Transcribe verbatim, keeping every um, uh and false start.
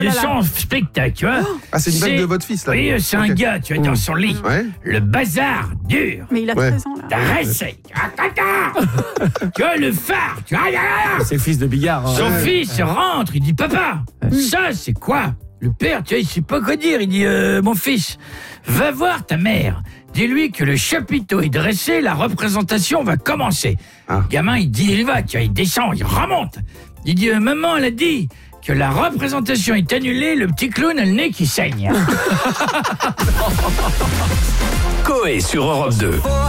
de son spectacle, tu vois. Ah, c'est une blague de votre fils, là. Oui, c'est okay. un gars, tu vois, dans son lit. Ouais. Le bazar dur. Mais il a ouais. treize ans, là. Dressé. Tu vois, le phare. Tu vois, c'est le fils de Bigard. Hein. Son ouais. fils ouais. rentre, il dit, papa, ouais. ça, c'est quoi? Le père, tu vois, il sait pas quoi dire. Il dit, euh, mon fils, va voir ta mère. Dis-lui que le chapiteau est dressé, la représentation va commencer. Ah. Le gamin, il dit, il va, tu vois, il descend, il remonte. Il dit, euh, maman, elle a dit que la représentation est annulée, le petit clown a le nez qui saigne. Coé sur Europe deux.